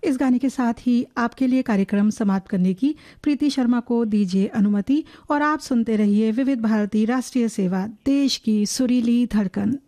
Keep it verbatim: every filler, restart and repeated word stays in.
इस गाने के साथ ही आपके लिए कार्यक्रम समाप्त करने की प्रीति शर्मा को दीजिए अनुमति और आप सुनते रहिए विविध भारती राष्ट्रीय सेवा, देश की सुरीली धड़कन।